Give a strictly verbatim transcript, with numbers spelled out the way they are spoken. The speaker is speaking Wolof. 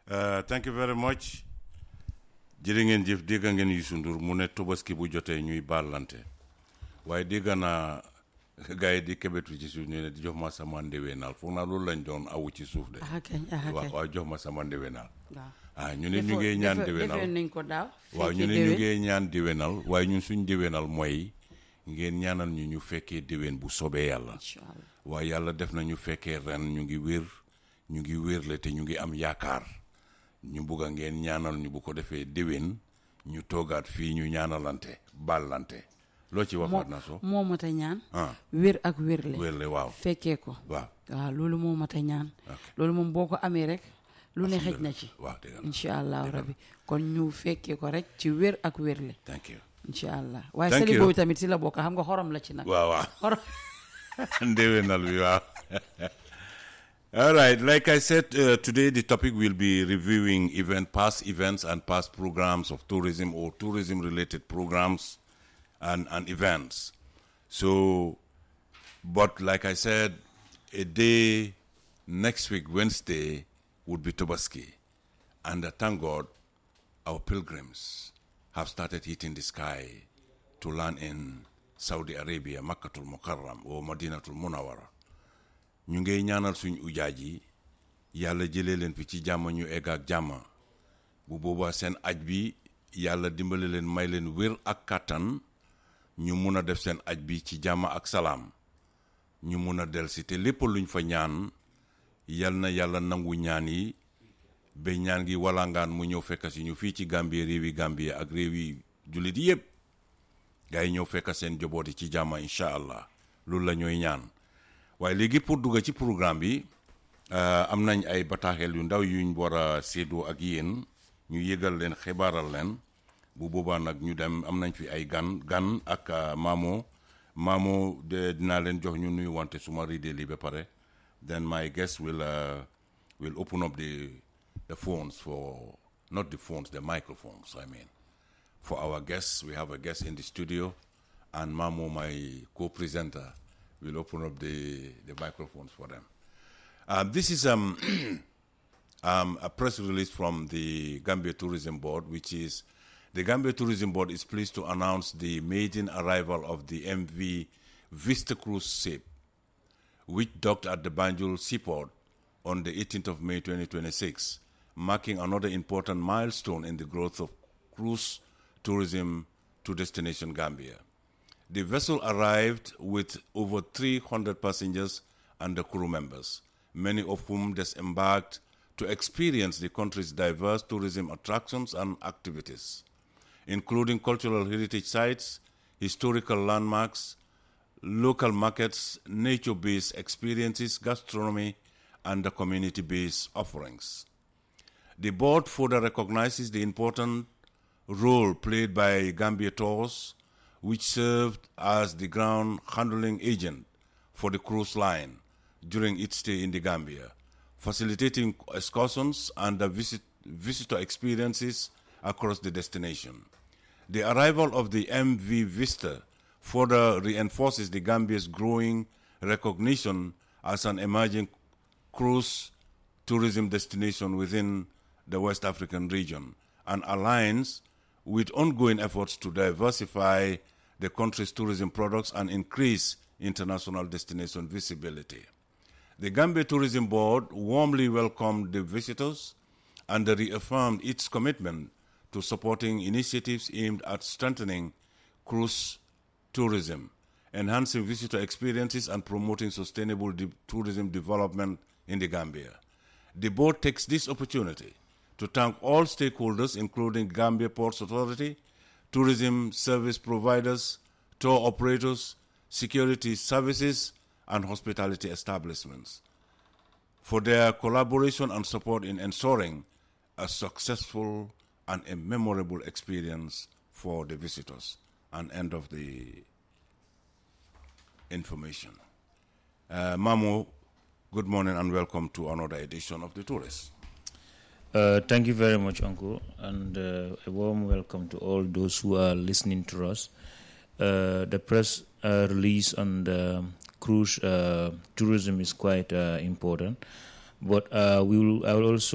Uh, thank you very much. jërë ngeen jëf dégg ngeen Youssou Ndour mu ne Tabaski bu jotee ñuy baalante waaye dégg naa gars yi di kebetu ci suuf ñu ne di jox ma sama ndeweenal foog naa loolu lañ doon awu ci suuf de. waaw waaw jox ma sama ndeweenal. ah ñu ne ñu ngi ñaan ndeweenal nañ ko daaw. waaw ñu ne ñu ngi ñaan ndeweenal waaye ñun suñ ndeweenal mooy ngeen ñaanal ñu ñu fekkee déwén bu sobee yàlla. waaye yàlla def na ñu fekkee ren ñu ngi wér ñu ngi wérle te ñu ngi am yaakaar. ñu bugg a ngeen ñaanal ñu bu ko defee déwén ñu toogaat fii ñu ñaanalante ballante loo ci waxaat na so moo mat a ñaan wér ak wérle wérle waaw fekkee ko waaw waaw loolu moo mat a ñaan loolu moom boo ko amee rek lu ne xëj na ci waaw dëgg la incha allah rabbi kon ñu fekkee ko rek ci wér ak wérle thank you incha allah waaye sali boobu tamit si la bokk xam nga xorom la ci nag waaw waaw xorom ndéwénal bi waaw. All right, like I said, uh, today the topic will be reviewing event, past events and past programs of tourism or tourism-related programs and, and events. So, but like I said, a day next week, Wednesday, would be Tabaski. And uh, thank God, our pilgrims have started hitting the sky to land in Saudi Arabia, Makkatul Mukarram or Madinatul Munawwara. ñu ngay ñaanal suñ ujaaj yi yàlla jëlee leen fi ci jàmm ñu egg ak jàmm bu boobaa seen aj bi yàlla dimbale leen may leen wér ak kàttan ñu mun a def seen aj bi ci jàmm ak salaam ñu mun a delsi te lépp luñ fa ñaan yal na yàlla nangu ñaan yi ba ñaan gi walangaan mu ñëw fekk si ñu fii ci Gambie réewi Gambie ak réewi jullit yépp gaa yi ñëw fekk seen jobooti ci jàmm incha allah loolu la ñooy ñaan waaye léegi pour dugg ci programme bi am nañ ay bataaxel yu ndaw yuñ war a séddoo ak yéen ñu yëgal leen xibaaral leen bu boobaa nag ñu dem am nañ fi ay gan gan ak Mamo Mamo de dinaa leen jox ñu nuyu wante suma riidee lii ba pare then my guest will uh, will open up the the phones for not the phones the microphones I mean for our guests. We have a guest in the studio and Mamo, my co-presenter, we'll open up the, the microphones for them. Uh, this is um, um, a press release from the Gambia Tourism Board, which is, the Gambia Tourism Board is pleased to announce the maiden arrival of the M V Vista Cruise ship, which docked at the Banjul Seaport on the eighteenth of May twenty twenty-six, marking another important milestone in the growth of cruise tourism to destination Gambia. The vessel arrived with over three hundred passengers and the crew members, many of whom disembarked to experience the country's diverse tourism attractions and activities, including cultural heritage sites, historical landmarks, local markets, nature-based experiences, gastronomy, and the community-based offerings. The board further recognizes the important role played by Gambia Tours, which served as the ground handling agent for the cruise line during its stay in the Gambia, facilitating excursions and the visit, visitor experiences across the destination. The arrival of the M V Vista further reinforces the Gambia's growing recognition as an emerging cruise tourism destination within the West African region and aligns with ongoing efforts to diversify the country's tourism products and increase international destination visibility. The Gambia Tourism Board warmly welcomed the visitors and reaffirmed its commitment to supporting initiatives aimed at strengthening cruise tourism, enhancing visitor experiences, and promoting sustainable de- tourism development in the Gambia. The board takes this opportunity to thank all stakeholders, including Gambia Ports Authority, tourism service providers, tour operators, security services, and hospitality establishments, for their collaboration and support in ensuring a successful and a memorable experience for the visitors. And end of the information. Uh, Mamo, good morning and welcome to another edition of The Tourist. Uh, thank you very much, Uncle, and uh, a warm welcome to all those who are listening to us. Uh, the press uh, release on the cruise uh, tourism is quite uh, important, but uh, we will. I will also